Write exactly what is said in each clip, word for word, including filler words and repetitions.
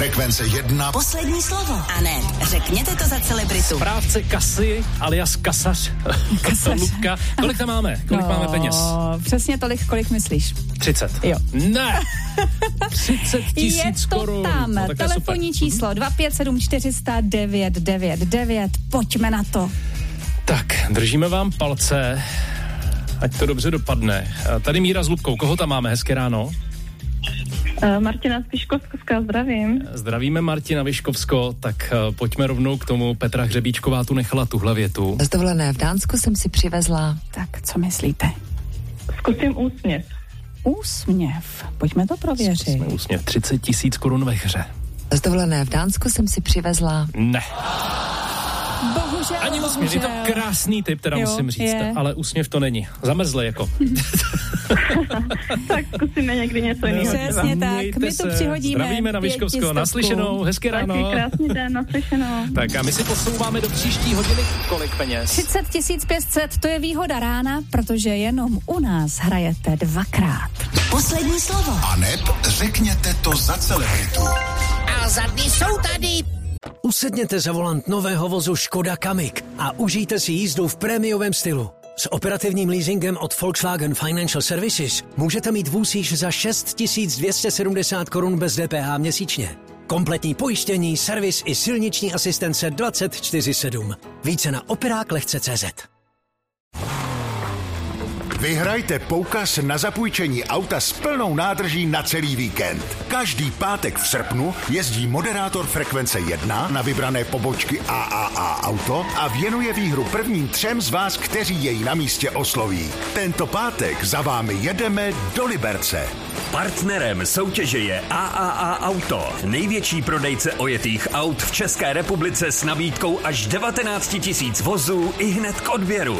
Frekvence jedna. Poslední slovo. A ne, řekněte to za celebritu. Správce kasy, alias kasař. Kasař. Lubka. Kolik tam máme? Kolik no, máme peněz? Přesně tolik, kolik myslíš. třicet. Jo. Ne! třicet tisíc korun. Je to tam. No, telefonní číslo dva pět sedm čtyři nula nula devět devět devět. Pojďme na to. Tak, držíme vám palce, ať to dobře dopadne. Tady Míra s Lubkou, koho tam máme? Hezké ráno. Uh, Martina z Vyškovská, zdravím. Zdravíme Martina Vyškovsko, tak uh, pojďme rovnou k tomu. Petra Hřebíčková tu nechala tuhle větu. Z dovolené v Dánsku jsem si přivezla. Tak, co myslíte? Zkusím úsměv. Úsměv. Pojďme to prověřit. Jsme úsměv. třicet tisíc korun ve hře. Z dovolené v Dánsku jsem si přivezla. Ne. Bohužel, Ani úsměv, je to krásný typ, teda jo, musím říct, je. ale úsměv to není. Zamrzle jako. Tak zkusíme někdy něco jiného. Přesně tak, Mějte my to se. přihodíme. Zdravíme na Vyškovsko, pětistovku. naslyšenou, hezké ráno. Taky krásný den, naslyšenou. Tak a my si posouváme do příští hodiny kolik peněz? třicet tisíc pět set, to je výhoda rána, protože jenom u nás hrajete dvakrát. Poslední slovo. A neb řekněte to za celebritu. A za dny jsou tady. Usedněte za volant nového vozu Škoda Kamiq a užijte si jízdu v prémiovém stylu. S operativním leasingem od Volkswagen Financial Services můžete mít vůz již za šest tisíc dvě stě sedmdesát korun bez D P H měsíčně. Kompletní pojištění, servis i silniční asistence dvacet čtyři sedm. Více na operák lehce tečka cé zet. Vyhrajte poukaz na zapůjčení auta s plnou nádrží na celý víkend. Každý pátek v srpnu jezdí moderátor Frekvence jedna na vybrané pobočky A A A Auto a věnuje výhru prvním třem z vás, kteří jej na místě osloví. Tento pátek za vámi jedeme do Liberce. Partnerem soutěže je A A A Auto, největší prodejce ojetých aut v České republice s nabídkou až devatenáct tisíc vozů i hned k odběru.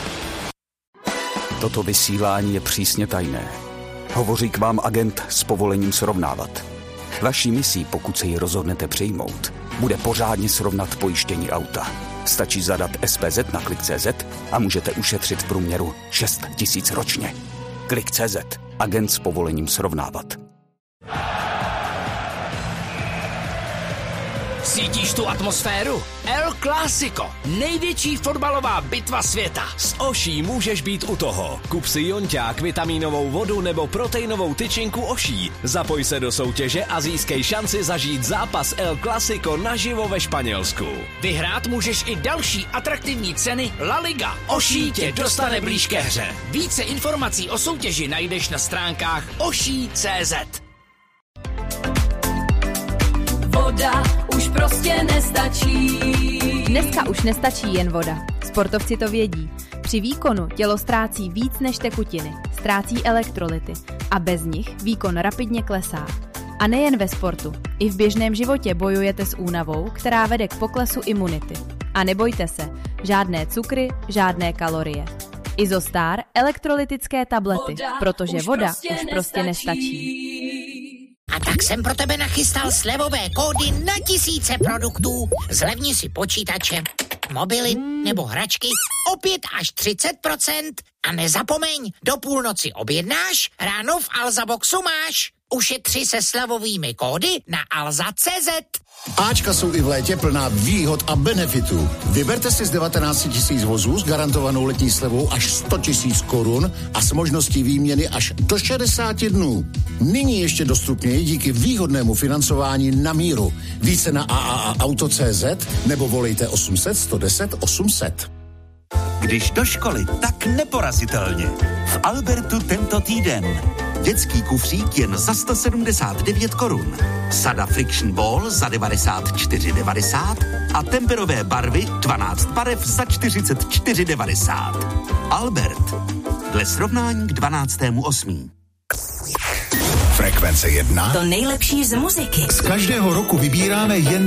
Toto vysílání je přísně tajné. Hovoří k vám agent s povolením srovnávat. Vaší misí, pokud se ji rozhodnete přijmout, bude pořádně srovnat pojištění auta. Stačí zadat S P Z na klik tečka cé zet a můžete ušetřit v průměru šest tisíc ročně. klik tečka cé zet. Agent s povolením srovnávat. Cítíš tu atmosféru? El Clásico, největší fotbalová bitva světa. S Oší můžeš být u toho. Kup si jonťák, vitamínovou vodu nebo proteinovou tyčinku Oší. Zapoj se do soutěže a získej šanci zažít zápas El Clásico naživo ve Španělsku. Vyhrát můžeš i další atraktivní ceny La Liga. Oší tě dostane blíž ke hře. Více informací o soutěži najdeš na stránkách oší tečka cé zet. Voda už prostě nestačí. Dneska už nestačí jen voda. Sportovci to vědí. Při výkonu tělo ztrácí víc než tekutiny, ztrácí elektrolyty a bez nich výkon rapidně klesá. A nejen ve sportu, i v běžném životě bojujete s únavou, která vede k poklesu imunity. A nebojte se, žádné cukry, žádné kalorie. Izostar elektrolytické tablety, voda protože už voda prostě už prostě nestačí. A tak jsem pro tebe nachystal slevové kódy na tisíce produktů. Zlevni si počítače, mobily nebo hračky o pět až třicet procent. A nezapomeň, do půlnoci objednáš, ráno v Alza Boxu máš. Ušetři se slevovými kódy na alza tečka cé zet. Áčka jsou i v létě plná výhod a benefitů. Vyberte si z devatenáct tisíc vozů s garantovanou letní slevou až sto tisíc korun a s možností výměny až do šedesát dnů. Nyní ještě dostupněji díky výhodnému financování na míru. Více na a a a auto tečka cé zet nebo volejte osm set sto deset osm set. Když do školy, tak neporazitelně. V Albertu tento týden. Dětský kufřík jen za sto sedmdesát devět korun. Sada Friction Ball za devadesát čtyři devadesát a temperové barvy dvanáct barev za čtyřicet čtyři devadesát. Albert. Dle srovnání k dvanáctému osmého Frekvence jedna. To nejlepší z muziky. Z každého roku vybíráme jen